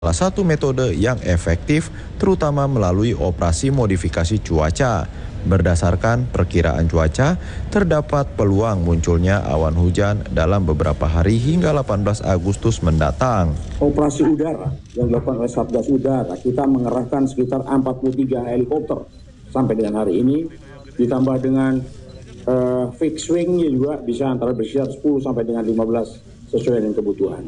Salah satu metode yang efektif terutama melalui operasi modifikasi cuaca. Berdasarkan perkiraan cuaca, terdapat peluang munculnya awan hujan dalam beberapa hari hingga 18 Agustus mendatang. Operasi udara yang dilakukan oleh Satgas Udara, kita mengerahkan sekitar 43 helikopter sampai dengan hari ini, ditambah dengan fixed wing-nya juga bisa antara berkisar 10 sampai dengan 15 sesuai dengan kebutuhan.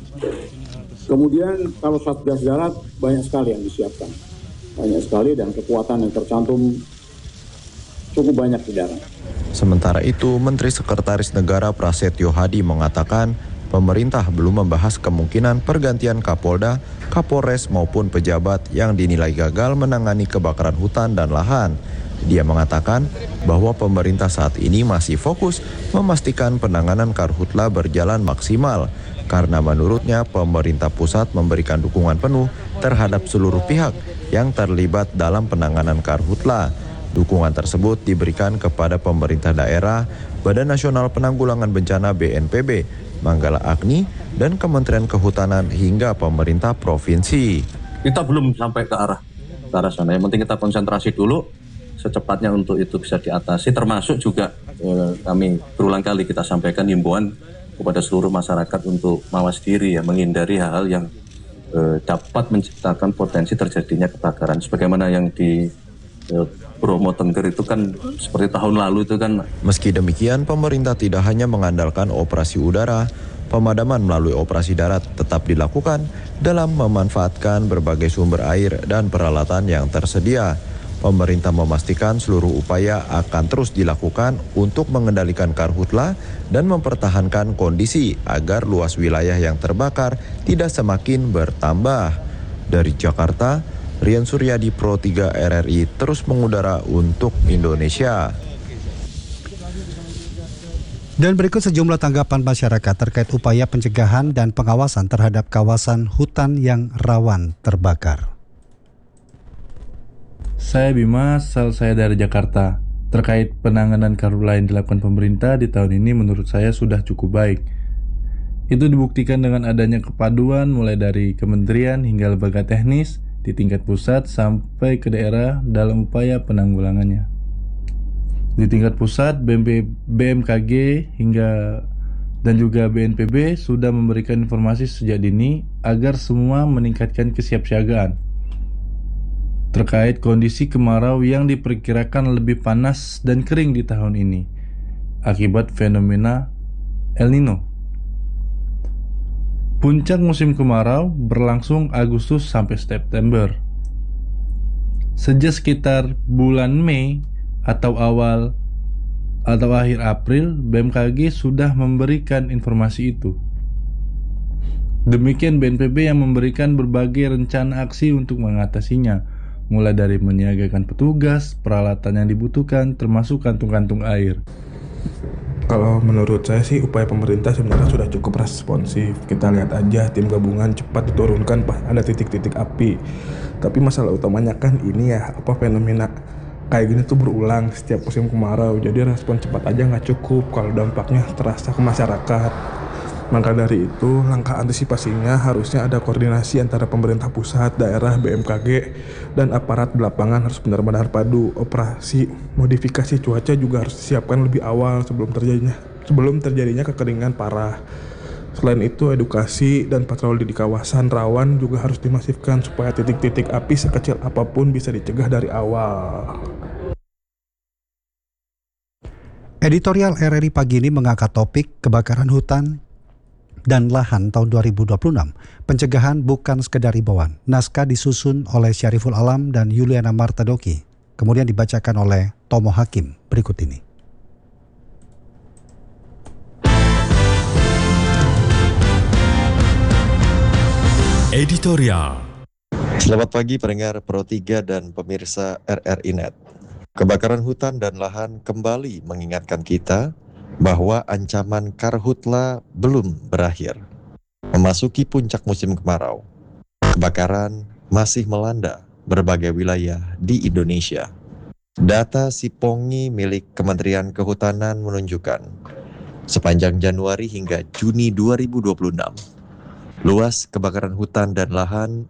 Kemudian kalau Satgas Darat banyak sekali yang disiapkan, banyak sekali, dan kekuatan yang tercantum cukup banyak di darat. Sementara itu, Menteri Sekretaris Negara Prasetyo Hadi mengatakan pemerintah belum membahas kemungkinan pergantian Kapolda, Kapolres maupun pejabat yang dinilai gagal menangani kebakaran hutan dan lahan. Dia mengatakan bahwa pemerintah saat ini masih fokus memastikan penanganan karhutla berjalan maksimal karena menurutnya pemerintah pusat memberikan dukungan penuh terhadap seluruh pihak yang terlibat dalam penanganan karhutla. Dukungan tersebut diberikan kepada pemerintah daerah, Badan Nasional Penanggulangan Bencana BNPB, Manggala Agni, dan Kementerian Kehutanan hingga pemerintah provinsi. Kita belum sampai ke arah sana. Yang penting kita konsentrasi dulu secepatnya untuk itu bisa diatasi. Termasuk juga kami berulang kali kita sampaikan himbauan kepada seluruh masyarakat untuk mawas diri, ya, menghindari hal-hal yang dapat menciptakan potensi terjadinya kebakaran. Sebagaimana yang di Bromo Tengger itu kan seperti tahun lalu itu kan. Meski demikian, pemerintah tidak hanya mengandalkan operasi udara, pemadaman melalui operasi darat tetap dilakukan dalam memanfaatkan berbagai sumber air dan peralatan yang tersedia. Pemerintah memastikan seluruh upaya akan terus dilakukan untuk mengendalikan karhutla dan mempertahankan kondisi agar luas wilayah yang terbakar tidak semakin bertambah. Dari Jakarta, Rian Suryadi, Pro 3 RRI terus mengudara untuk Indonesia. Dan berikut sejumlah tanggapan masyarakat terkait upaya pencegahan dan pengawasan terhadap kawasan hutan yang rawan terbakar. Saya Bima, saya dari Jakarta. Terkait penanganan karhutla yang dilakukan pemerintah di tahun ini menurut saya sudah cukup baik. Itu dibuktikan dengan adanya kepaduan mulai dari kementerian hingga lembaga teknis di tingkat pusat sampai ke daerah dalam upaya penanggulangannya. Di tingkat pusat, BMKG dan juga BNPB sudah memberikan informasi sejak dini agar semua meningkatkan kesiapsiagaan terkait kondisi kemarau yang diperkirakan lebih panas dan kering di tahun ini akibat fenomena El Nino. Puncak musim kemarau berlangsung Agustus sampai September. Sejak sekitar bulan Mei atau akhir April, BMKG sudah memberikan informasi itu. Demikian BNPB yang memberikan berbagai rencana aksi untuk mengatasinya, mulai dari menyiagakan petugas, peralatan yang dibutuhkan, termasuk kantung-kantung air. Kalau menurut saya sih upaya pemerintah sebenarnya sudah cukup responsif. Kita lihat aja tim gabungan cepat diturunkan pas ada titik-titik api. Tapi masalah utamanya kan ini ya, fenomena kayak gini tuh berulang setiap musim kemarau. Jadi respon cepat aja nggak cukup kalau dampaknya terasa ke masyarakat. Maka dari itu langkah antisipasinya harusnya ada koordinasi antara pemerintah pusat, daerah, BMKG, dan aparat di lapangan harus benar-benar padu. Operasi modifikasi cuaca juga harus disiapkan lebih awal sebelum terjadinya kekeringan parah. Selain itu edukasi dan patroli di kawasan rawan juga harus dimasifkan supaya titik-titik api sekecil apapun bisa dicegah dari awal. Editorial RRI pagi ini mengangkat topik kebakaran hutan dan lahan tahun 2026, pencegahan bukan sekedar imbauan. Naskah disusun oleh Syariful Alam dan Yuliana Martadoki, kemudian dibacakan oleh Tomo Hakim berikut ini. Editorial. Selamat pagi pendengar Pro 3 dan pemirsa RRI Net. Kebakaran hutan dan lahan kembali mengingatkan kita bahwa ancaman karhutla belum berakhir. Memasuki puncak musim kemarau, kebakaran masih melanda berbagai wilayah di Indonesia. Data Sipongi milik Kementerian Kehutanan menunjukkan sepanjang Januari hingga Juni 2026, Luas kebakaran hutan dan lahan